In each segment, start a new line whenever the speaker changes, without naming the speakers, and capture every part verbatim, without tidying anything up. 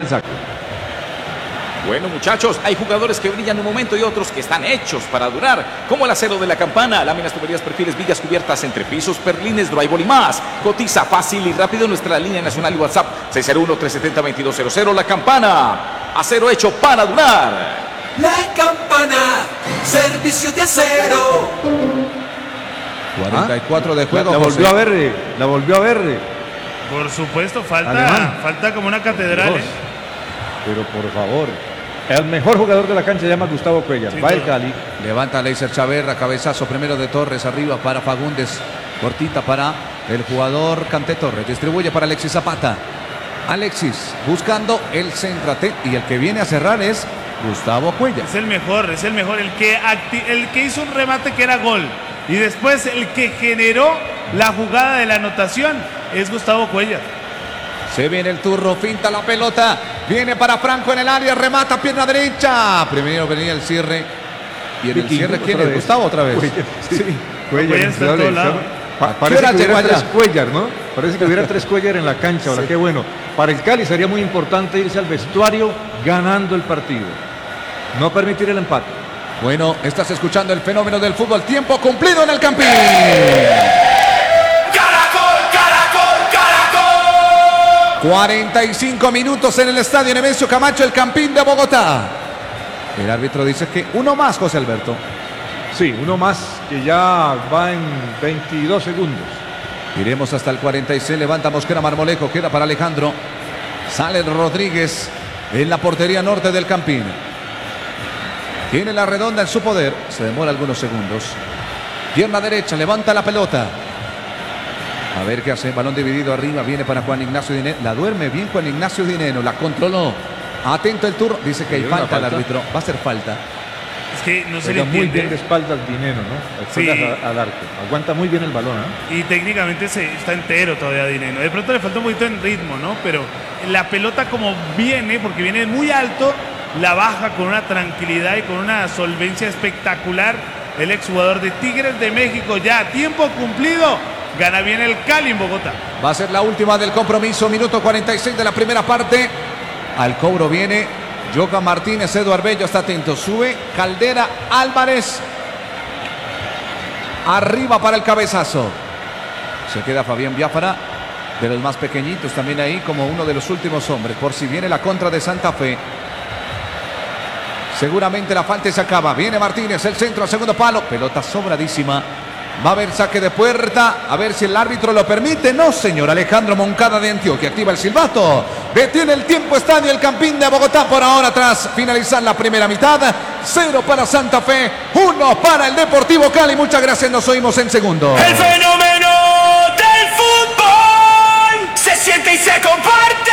Exacto.
Bueno, muchachos, hay jugadores que brillan un momento y otros que están hechos para durar, como el acero de la campana, láminas, tuberías, perfiles, vigas, cubiertas, entrepisos, perlines, drywall y más. Cotiza fácil y rápido en nuestra línea nacional y WhatsApp seis cero uno, tres siete cero, dos dos cero cero. La Campana, acero hecho para durar.
La Campana, servicio de acero.
cuarenta y cuatro de juego.
La, la volvió a ver, la volvió a ver.
Por supuesto, falta,
Alemán.
falta como una catedral.
Dios.
¿eh?
Pero por favor, el mejor jugador de la cancha se llama Gustavo Cuellar.
Sí,
Va el
claro.
Cali.
Levanta Leiser Chaverra, cabezazo primero de Torres, arriba para Fagundes, cortita para el jugador Canté Torres, distribuye para Alexis Zapata. Alexis buscando el céntrate y el que viene a cerrar es Gustavo Cuellar.
Es el mejor, es el mejor, el que, acti el que hizo un remate que era gol. Y después el que generó la jugada de la anotación es Gustavo Cuellar.
Se viene el turno, finta la pelota, viene para Franco en el área, remata pierna derecha. Primero venía el cierre. Y en el cierre, ¿quién es? Gustavo otra vez.
Cuellar, sí.
Sí.
Cuellar,
Cuellar está en
indudable.
todo lado.
Pa-
¿A qué
parece
hora
que hubiera
llegó
tres
allá?
Cuellar, ¿no? Parece que hubiera tres Cuellar en la cancha. Ahora,
Sí.
qué bueno. Para el Cali sería muy importante irse al vestuario ganando el partido. No permitir el empate.
Bueno, estás escuchando el fenómeno del fútbol. Tiempo cumplido en el Campín.
Caracol, Caracol, Caracol.
cuarenta y cinco minutos en el estadio Nemesio Camacho, el Campín de Bogotá. El árbitro dice que uno más, José Alberto.
Sí, uno más que ya va en veintidós segundos.
Iremos hasta el cuarenta y seis. Levanta Mosquera Marmolejo. Queda para Alejandro. Sale Rodríguez en la portería norte del Campín. Tiene la redonda en su poder. Se demora algunos segundos. Pierna derecha. Levanta la pelota. A ver qué hace. Balón dividido arriba. Viene para Juan Ignacio Dineno. La duerme bien Juan Ignacio Dineno. La controló. Atento el turno. Dice que hay
Hay una
falta al
falta.
árbitro. Va a ser falta.
Es que no se le
Juega muy
entiende.
bien de espaldas Dinero, ¿no?
Sí.
Espaldas a- al arco. Aguanta muy bien el balón, ¿eh?
Y técnicamente se, está entero todavía Dineno. De pronto le falta un poquito en ritmo, ¿no? Pero la pelota como viene, porque viene muy alto, la baja con una tranquilidad y con una solvencia espectacular. El exjugador de Tigres de México ya a tiempo cumplido. Gana bien el Cali en Bogotá.
Va a ser la última del compromiso. Minuto cuarenta y seis de la primera parte. Al cobro viene Yoka Martínez. Eduardo Bello está atento. Sube Caldera Álvarez. Arriba para el cabezazo. Se queda Fabián Biafara, de los más pequeñitos también ahí, como uno de los últimos hombres. Por si viene la contra de Santa Fe. Seguramente la falta se acaba. Viene Martínez, el centro al segundo palo. Pelota sobradísima. Va a haber saque de puerta. A ver si el árbitro lo permite. No, señor. Alejandro Moncada de Antioquia activa el silbato. Detiene el tiempo estadio el Campín de Bogotá por ahora tras finalizar la primera mitad. Cero para Santa Fe, uno para el Deportivo Cali. Muchas gracias. Nos oímos en segundo.
El fenómeno del fútbol se siente y se comparte.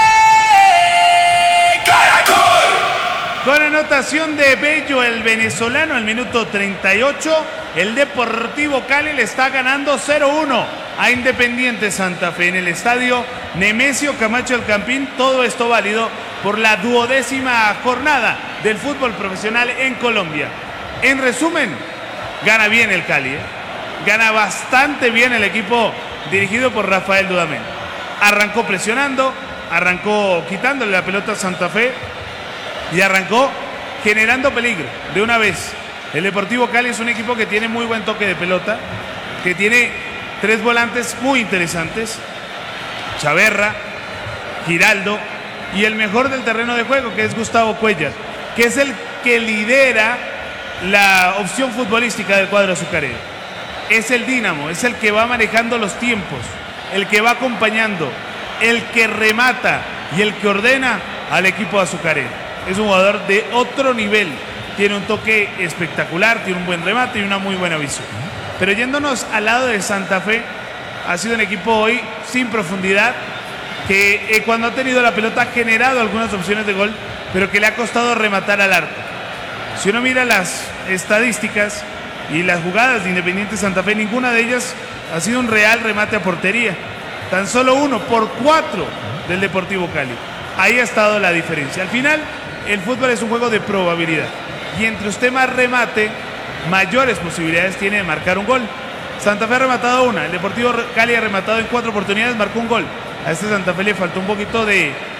Caracol.
Con anotación de Bello, el venezolano, al minuto treinta y ocho, el Deportivo Cali le está ganando cero uno a Independiente Santa Fe en el estadio Nemesio Camacho del Campín. Todo esto válido por la duodécima jornada del fútbol profesional en Colombia. En resumen, gana bien el Cali, ¿eh? Gana bastante bien el equipo dirigido por Rafael Dudamel. Arrancó presionando, arrancó quitándole la pelota a Santa Fe y arrancó generando peligro de una vez. El Deportivo Cali es un equipo que tiene muy buen toque de pelota, que tiene tres volantes muy interesantes: Chaverra, Giraldo y el mejor del terreno de juego, que es Gustavo Cuellar, que es el que lidera la opción futbolística del cuadro azucarero. Es el dínamo, es el que va manejando los tiempos, el que va acompañando, el que remata y el que ordena al equipo azucarero. Es un jugador de otro nivel, tiene un toque espectacular, tiene un buen remate y una muy buena visión. Pero yéndonos al lado de Santa Fe, ha sido un equipo hoy sin profundidad, que eh, cuando ha tenido la pelota ha generado algunas opciones de gol, pero que le ha costado rematar al arco. Si uno mira las estadísticas y las jugadas de Independiente Santa Fe, ninguna de ellas ha sido un real remate a portería. Tan solo uno por cuatro del Deportivo Cali. Ahí ha estado la diferencia. Al final, el fútbol es un juego de probabilidad. Y entre usted más remate, mayores posibilidades tiene de marcar un gol. Santa Fe ha rematado una, el Deportivo Cali ha rematado en cuatro oportunidades, marcó un gol. A este Santa Fe le faltó un poquito de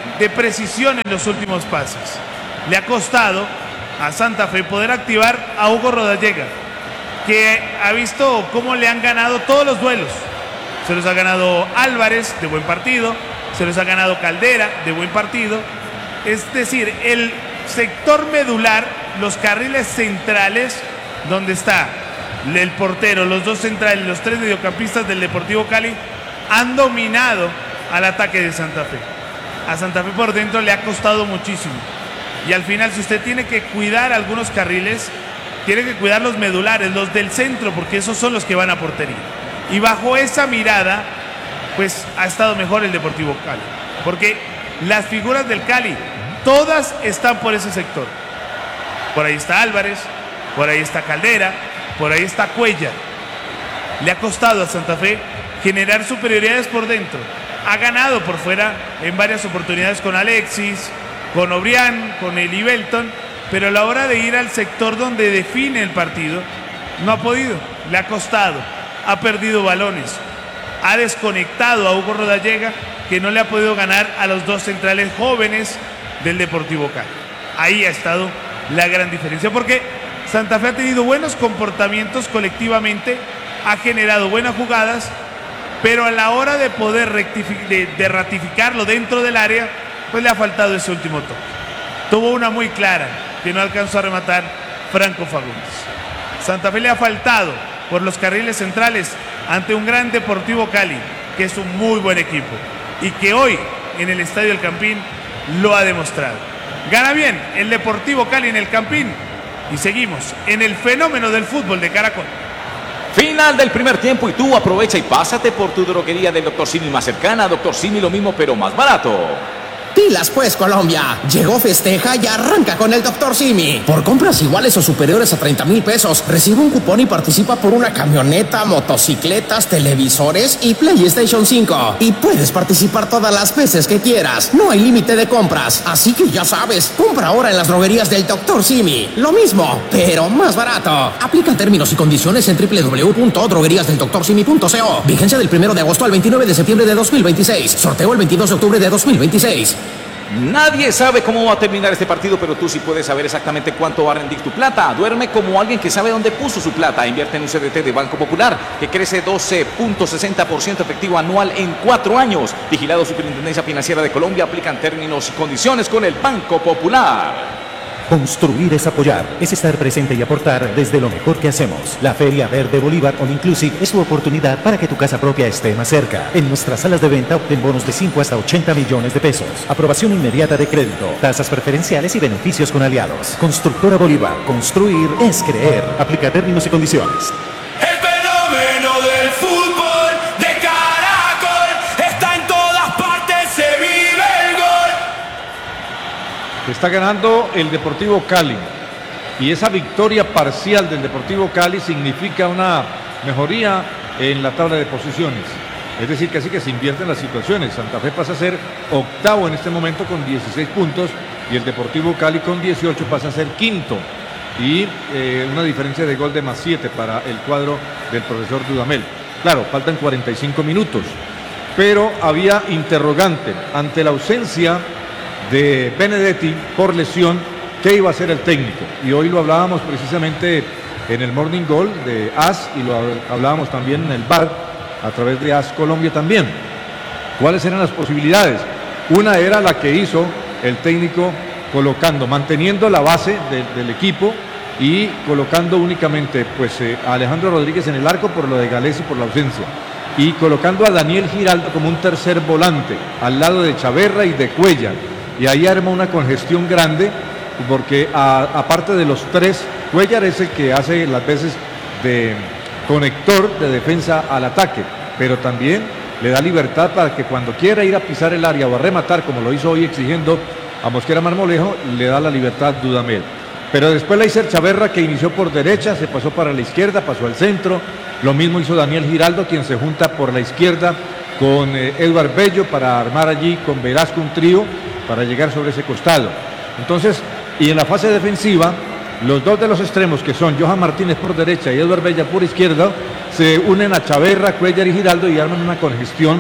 de precisión en los últimos pases. Le ha costado a Santa Fe poder activar a Hugo Rodallega, que ha visto cómo le han ganado todos los duelos. Se los ha ganado Álvarez, de buen partido, se los ha ganado Caldera, de buen partido. Es decir, el sector medular, los carriles centrales, donde está el portero, los dos centrales, los tres mediocampistas del Deportivo Cali, han dominado al ataque de Santa Fe. A Santa Fe por dentro le ha costado muchísimo. Y al final, si usted tiene que cuidar algunos carriles, tiene que cuidar los medulares, los del centro, porque esos son los que van a portería. Y bajo esa mirada, pues ha estado mejor el Deportivo Cali. Porque las figuras del Cali, todas están por ese sector. Por ahí está Álvarez, por ahí está Caldera, por ahí está Cuellar. Le ha costado a Santa Fe generar superioridades por dentro. Ha ganado por fuera en varias oportunidades con Alexis, con Obrián, con Eli Belton, pero a la hora de ir al sector donde define el partido, no ha podido, le ha costado, ha perdido balones, ha desconectado a Hugo Rodallega, que no le ha podido ganar a los dos centrales jóvenes del Deportivo Cali. Ahí ha estado la gran diferencia, porque Santa Fe ha tenido buenos comportamientos colectivamente, ha generado buenas jugadas, pero a la hora de poder rectific- de, de ratificarlo dentro del área, pues le ha faltado ese último toque. Tuvo una muy clara que no alcanzó a rematar Franco Fagundes. Santa Fe le ha faltado por los carriles centrales ante un gran Deportivo Cali, que es un muy buen equipo y que hoy en el Estadio El Campín lo ha demostrado. Gana bien el Deportivo Cali en el Campín y seguimos en el fenómeno del fútbol de Caracol.
Final del primer tiempo y tú aprovecha y pásate por tu droguería del doctor Simi más cercana. doctor Simi, lo mismo pero más barato.
Pilas pues, Colombia. Llegó, festeja y arranca con el doctor Simi. Por compras iguales o superiores a treinta mil pesos, recibe un cupón y participa por una camioneta, motocicletas, televisores y PlayStation cinco. Y puedes participar todas las veces que quieras. No hay límite de compras. Así que ya sabes, compra ahora en las droguerías del doctor Simi. Lo mismo, pero más barato. Aplican términos y condiciones en doble u doble u doble u punto droguerías del doctor simi punto co. Vigencia del primero de agosto al veintinueve de septiembre de dos mil veintiséis. Sorteo el veintidós de octubre de dos mil veintiséis.
Nadie sabe cómo va a terminar este partido, pero tú sí puedes saber exactamente cuánto va a rendir tu plata. Duerme como alguien que sabe dónde puso su plata. Invierte en un C D T de Banco Popular que crece doce punto sesenta por ciento efectivo anual en cuatro años. Vigilado Superintendencia Financiera de Colombia. Aplican términos y condiciones con el Banco Popular.
Construir es apoyar, es estar presente y aportar desde lo mejor que hacemos. La Feria Verde Bolívar All Inclusive es tu oportunidad para que tu casa propia esté más cerca. En nuestras salas de venta obtén bonos de cinco hasta ochenta millones de pesos. Aprobación inmediata de crédito, tasas preferenciales y beneficios con aliados. Constructora Bolívar, construir es creer. Aplica términos y condiciones.
El fenómeno del fútbol de Caracol está en todas partes, se vive el gol.
Está ganando el Deportivo Cali y esa victoria parcial del Deportivo Cali significa una mejoría en la tabla de posiciones. Es decir, que así que se invierten las situaciones. Santa Fe pasa a ser octavo en este momento con dieciséis puntos y el Deportivo Cali con dieciocho pasa a ser quinto. Y eh, una diferencia de gol de más siete para el cuadro del profesor Dudamel. Claro, faltan cuarenta y cinco minutos, pero había interrogante ante la ausencia de Benedetti por lesión, ¿qué iba a hacer el técnico? Y hoy lo hablábamos precisamente en el Morning Goal de A S y lo hablábamos también en el bar a través de A S Colombia también. ¿Cuáles eran las posibilidades? Una era la que hizo el técnico colocando, manteniendo la base de, del equipo y colocando únicamente pues, eh, a Alejandro Rodríguez en el arco por lo de Gales y por la ausencia. Y colocando a Daniel Giraldo como un tercer volante, al lado de Chaverra y de Cuellar. Y ahí arma una congestión grande, porque a, aparte de los tres, Cuellar es el que hace las veces de conector de defensa al ataque, pero también le da libertad para que cuando quiera ir a pisar el área o a rematar, como lo hizo hoy exigiendo a Mosquera Marmolejo, le da la libertad Dudamel. Pero después Leiser Chaverra, que inició por derecha, se pasó para la izquierda, pasó al centro. Lo mismo hizo Daniel Giraldo, quien se junta por la izquierda con eh, Eduard Bello para armar allí con Velasco un trío para llegar sobre ese costado. Entonces, y en la fase defensiva, los dos de los extremos, que son Johan Martínez por derecha y Eduard Bello por izquierda, se unen a Chaverra, Cuellar y Giraldo y arman una congestión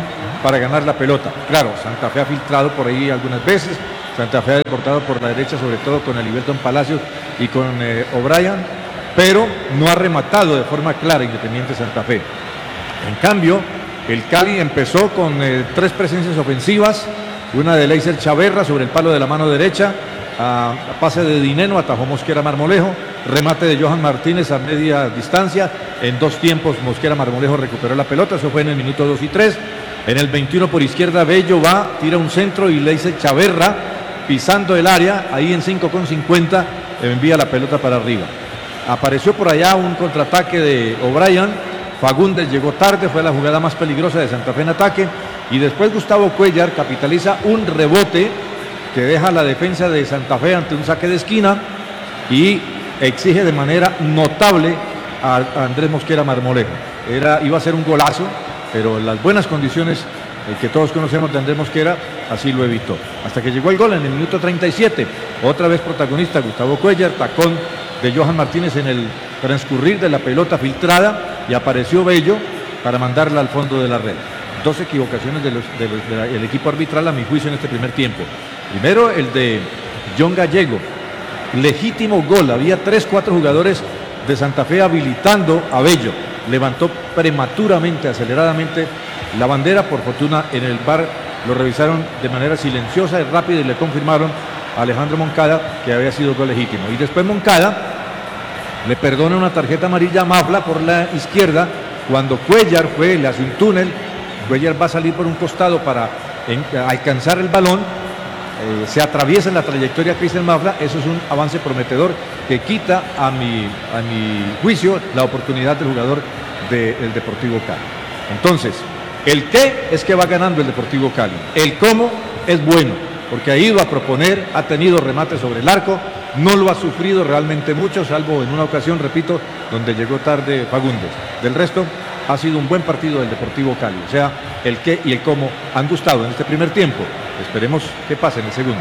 para ganar la pelota. Claro, Santa Fe ha filtrado por ahí algunas veces, Santa Fe ha deportado por la derecha, sobre todo con Aliberton Palacios y con eh, O'Brien, pero no ha rematado de forma clara Independiente Santa Fe. En cambio, el Cali empezó con eh, tres presencias ofensivas, una de Leiser Chaverra sobre el palo de la mano derecha, a, a pase de Dineno, atajó Mosquera Marmolejo, remate de Johan Martínez a media distancia, en dos tiempos Mosquera Marmolejo recuperó la pelota, eso fue en el minuto dos y tres, en el veintiuno por izquierda Bello va, tira un centro y Leiser Chaverra, pisando el área, ahí en cinco con cincuenta, envía la pelota para arriba. Apareció por allá un contraataque de O'Brien, Fagundes llegó tarde, fue la jugada más peligrosa de Santa Fe en ataque, y después Gustavo Cuellar capitaliza un rebote que deja la defensa de Santa Fe ante un saque de esquina y exige de manera notable a, a Andrés Mosquera Marmolejo. Era, iba a ser un golazo, pero en las buenas condiciones eh, que todos conocemos de Andrés Mosquera, así lo evitó. Hasta que llegó el gol en el minuto treinta y siete, otra vez protagonista Gustavo Cuellar, tacón de Johan Martínez en el transcurrir de la pelota filtrada y apareció Bello para mandarla al fondo de la red. Dos equivocaciones del de de de equipo arbitral a mi juicio en este primer tiempo. Primero el de John Gallego, legítimo gol, había tres, cuatro jugadores de Santa Fe habilitando a Bello, levantó prematuramente, aceleradamente la bandera, por fortuna en el V A R lo revisaron de manera silenciosa y rápida y le confirmaron a Alejandro Moncada que había sido gol legítimo. Y después Moncada le perdona una tarjeta amarilla a Mafla por la izquierda, cuando Cuellar fue, le hace un túnel, Cuellar va a salir por un costado para en, alcanzar el balón, eh, se atraviesa en la trayectoria Cristian Mafla, eso es un avance prometedor que quita a mi, a mi juicio la oportunidad del jugador del Deportivo Cali. Entonces, el qué es que va ganando el Deportivo Cali, el cómo es bueno, porque ha ido a proponer, ha tenido remate sobre el arco, no lo ha sufrido realmente mucho, salvo en una ocasión, repito, donde llegó tarde Fagundes. Del resto, ha sido un buen partido del Deportivo Cali. O sea, el qué y el cómo han gustado en este primer tiempo. Esperemos que pase en el segundo.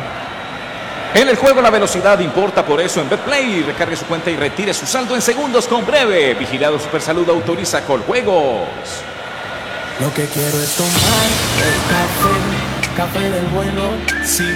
En el juego la velocidad importa, por eso en BetPlay recargue su cuenta y retire su saldo en segundos con Breve. Vigilado Supersalud, autoriza Coljuegos.
Lo que quiero es tomar el café, café del bueno. Sí.